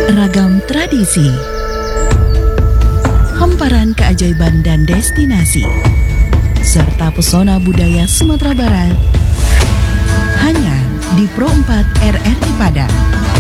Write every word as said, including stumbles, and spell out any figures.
Ragam tradisi, hamparan keajaiban dan destinasi, serta pesona budaya Sumatera Barat, hanya di Pro empat R R I Padang.